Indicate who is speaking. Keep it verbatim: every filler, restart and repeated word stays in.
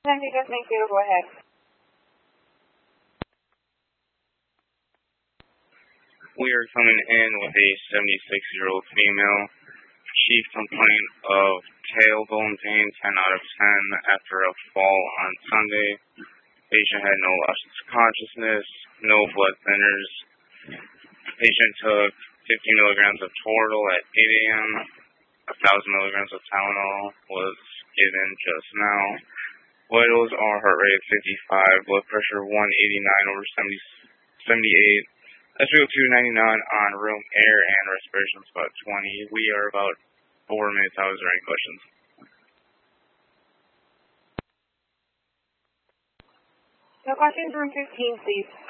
Speaker 1: San Diego, thank you. Go ahead.
Speaker 2: We are coming in with a seventy-six-year-old female. She complained of tailbone pain, ten out of ten, after a fall on Sunday. Patient had no loss of consciousness, no blood thinners. Patient took fifty milligrams of Toradol at eight a m one thousand milligrams of Tylenol was given just now. Vitals are heart rate fifty-five, blood pressure one eighty-nine over seventy, seventy-eight, S p O two ninety-nine on room air, and respiration is about twenty. We are about four minutes out. Is there any questions?
Speaker 1: No questions, room fifteen, please.